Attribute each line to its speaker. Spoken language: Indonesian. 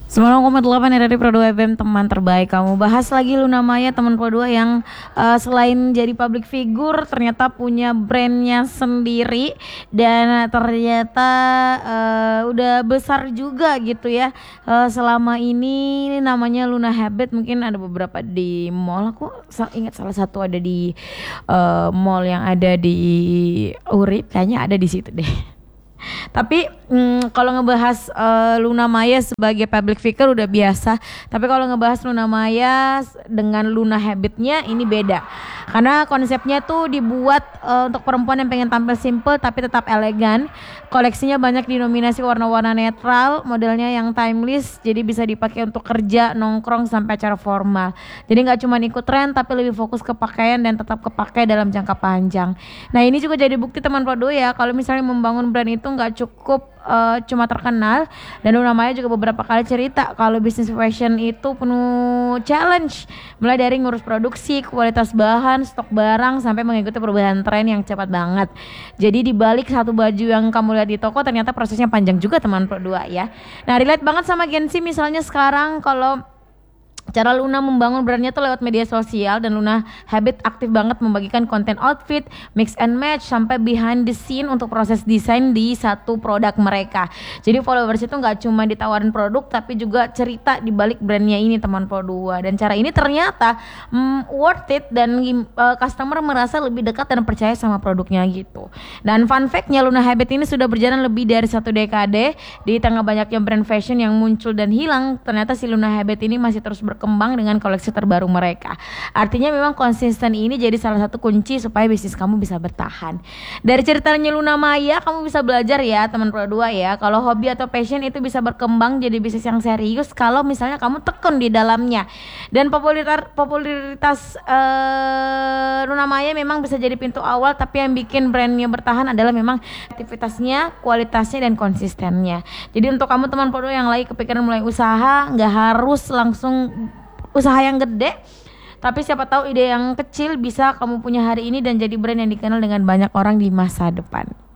Speaker 1: 9,8 dari Pro 2 FM, teman terbaik kamu. Bahas lagi Luna Maya, teman Pro 2 yang selain jadi public figure ternyata punya brandnya sendiri. Dan ternyata udah besar juga gitu ya. Selama ini namanya Luna Habit, mungkin ada beberapa di mall. Aku ingat salah satu ada di mall yang ada di Urip, kayaknya ada di situ deh. Tapi kalau ngebahas Luna Maya sebagai public figure udah biasa. Tapi kalau ngebahas Luna Maya dengan Luna Habitnya ini beda. Karena konsepnya tuh dibuat untuk perempuan yang pengen tampil simple tapi tetap elegan. Koleksinya banyak dinominasi warna-warna netral, modelnya yang timeless, jadi bisa dipakai untuk kerja, nongkrong sampai acara formal. Jadi nggak cuma ikut tren tapi lebih fokus ke pakaian dan tetap kepakai dalam jangka panjang. Nah ini juga jadi bukti teman Podo ya, kalau misalnya membangun brand itu nggak cukup cuma terkenal. Dan Luna Maya juga beberapa kali cerita kalau bisnis fashion itu penuh challenge, mulai dari ngurus produksi, kualitas bahan, stok barang, sampai mengikuti perubahan tren yang cepat banget. Jadi di balik satu baju yang kamu lihat di toko ternyata prosesnya panjang juga teman Pro 2 ya. Nah relate banget sama Gen Z misalnya sekarang kalau cara Luna membangun brandnya tuh lewat media sosial. Dan Luna Habit aktif banget membagikan konten outfit, mix and match, sampai behind the scene untuk proses desain di satu produk mereka. Jadi followers itu gak cuma ditawarin produk tapi juga cerita di balik brandnya ini teman Pro 2. Dan cara ini ternyata worth it dan customer merasa lebih dekat dan percaya sama produknya gitu. Dan fun fact-nya Luna Habit ini sudah berjalan lebih dari 1 dekade. Di tengah banyaknya brand fashion yang muncul dan hilang, ternyata si Luna Habit ini masih terus berkembang dengan koleksi terbaru mereka. Artinya memang konsisten ini jadi salah satu kunci supaya bisnis kamu bisa bertahan. Dari ceritanya Luna Maya kamu bisa belajar ya teman Pro 2 ya, kalau hobi atau passion itu bisa berkembang jadi bisnis yang serius kalau misalnya kamu tekun di dalamnya. Dan popularitas Luna Maya memang bisa jadi pintu awal, tapi yang bikin brandnya bertahan adalah memang aktivitasnya, kualitasnya, dan konsistennya. Jadi untuk kamu teman Pro 2 yang lagi kepikiran mulai usaha, nggak harus langsung usaha yang gede, tapi siapa tahu ide yang kecil bisa kamu punya hari ini dan jadi brand yang dikenal dengan banyak orang di masa depan.